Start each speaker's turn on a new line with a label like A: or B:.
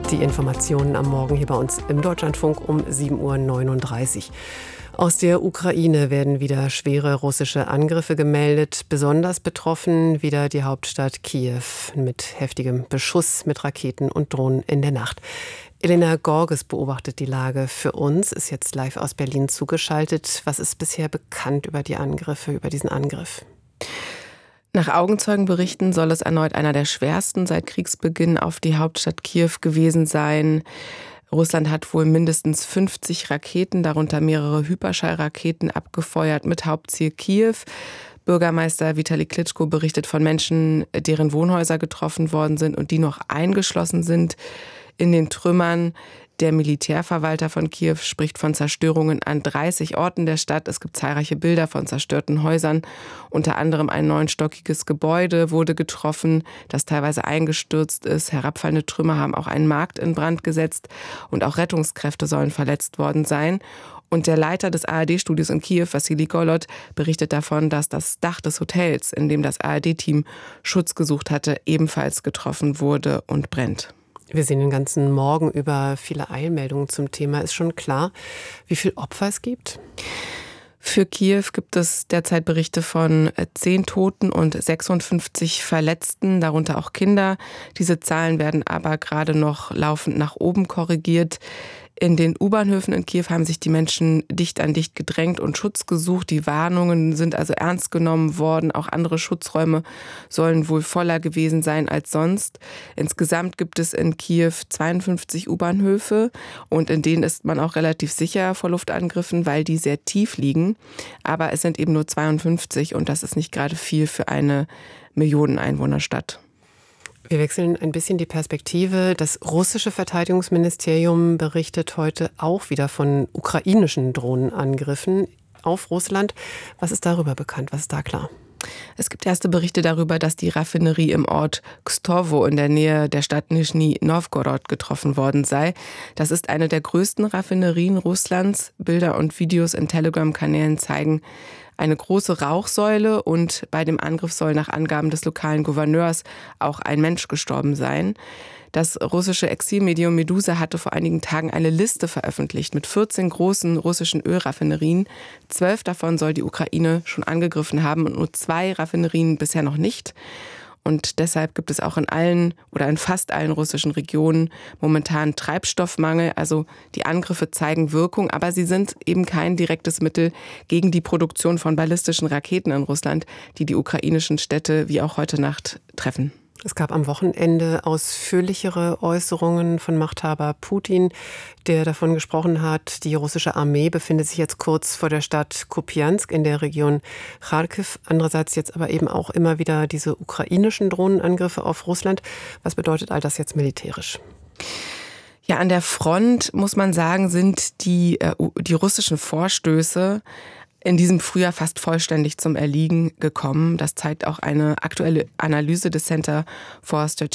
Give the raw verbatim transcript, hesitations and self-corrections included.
A: Die Informationen am Morgen hier bei uns im Deutschlandfunk um sieben Uhr neununddreißig. Aus der Ukraine werden wieder schwere russische Angriffe gemeldet. Besonders betroffen wieder die Hauptstadt Kiew mit heftigem Beschuss mit Raketen und Drohnen in der Nacht. Elena Gorges beobachtet die Lage für uns, ist jetzt live aus Berlin zugeschaltet. Was ist bisher bekannt über die Angriffe, über diesen Angriff?
B: Nach Augenzeugenberichten soll es erneut einer der schwersten seit Kriegsbeginn auf die Hauptstadt Kiew gewesen sein. Russland hat wohl mindestens fünfzig Raketen, darunter mehrere Hyperschallraketen, abgefeuert mit Hauptziel Kiew. Bürgermeister Vitali Klitschko berichtet von Menschen, deren Wohnhäuser getroffen worden sind und die noch eingeschlossen sind in den Trümmern. Der Militärverwalter von Kiew spricht von Zerstörungen an dreißig Orten der Stadt. Es gibt zahlreiche Bilder von zerstörten Häusern. Unter anderem ein neunstöckiges Gebäude wurde getroffen, das teilweise eingestürzt ist. Herabfallende Trümmer haben auch einen Markt in Brand gesetzt. Und auch Rettungskräfte sollen verletzt worden sein. Und der Leiter des A R D-Studios in Kiew, Wassili Golod, berichtet davon, dass das Dach des Hotels, in dem das A R D-Team Schutz gesucht hatte, ebenfalls getroffen wurde und brennt.
A: Wir sehen den ganzen Morgen über viele Eilmeldungen zum Thema. Ist schon klar, wie viele Opfer es gibt?
B: Für Kiew gibt es derzeit Berichte von zehn Toten und sechsundfünfzig Verletzten, darunter auch Kinder. Diese Zahlen werden aber gerade noch laufend nach oben korrigiert. In den U-Bahnhöfen in Kiew haben sich die Menschen dicht an dicht gedrängt und Schutz gesucht. Die Warnungen sind also ernst genommen worden. Auch andere Schutzräume sollen wohl voller gewesen sein als sonst. Insgesamt gibt es in Kiew zweiundfünfzig U-Bahnhöfe und in denen ist man auch relativ sicher vor Luftangriffen, weil die sehr tief liegen. Aber es sind eben nur zweiundfünfzig und das ist nicht gerade viel für eine Millionen-Einwohner-Stadt.
A: Wir wechseln ein bisschen die Perspektive. Das russische Verteidigungsministerium berichtet heute auch wieder von ukrainischen Drohnenangriffen auf Russland. Was ist darüber bekannt? Was ist da klar?
B: Es gibt erste Berichte darüber, dass die Raffinerie im Ort Kstovo in der Nähe der Stadt Nischni Nowgorod getroffen worden sei. Das ist eine der größten Raffinerien Russlands. Bilder und Videos in Telegram-Kanälen zeigen eine große Rauchsäule und bei dem Angriff soll nach Angaben des lokalen Gouverneurs auch ein Mensch gestorben sein. Das russische Exilmedium Medusa hatte vor einigen Tagen eine Liste veröffentlicht mit vierzehn großen russischen Ölraffinerien. Zwölf davon soll die Ukraine schon angegriffen haben und nur zwei Raffinerien bisher noch nicht. Und deshalb gibt es auch in allen oder in fast allen russischen Regionen momentan Treibstoffmangel. Also die Angriffe zeigen Wirkung, aber sie sind eben kein direktes Mittel gegen die Produktion von ballistischen Raketen in Russland, die die ukrainischen Städte wie auch heute Nacht treffen.
A: Es gab am Wochenende ausführlichere Äußerungen von Machthaber Putin, der davon gesprochen hat, die russische Armee befindet sich jetzt kurz vor der Stadt Kupiansk in der Region Charkiw. Andererseits jetzt aber eben auch immer wieder diese ukrainischen Drohnenangriffe auf Russland. Was bedeutet all das jetzt militärisch?
B: Ja, an der Front, muss man sagen, sind die, äh, die russischen Vorstöße in diesem Frühjahr fast vollständig zum Erliegen gekommen. Das zeigt auch eine aktuelle Analyse des Center for Strategic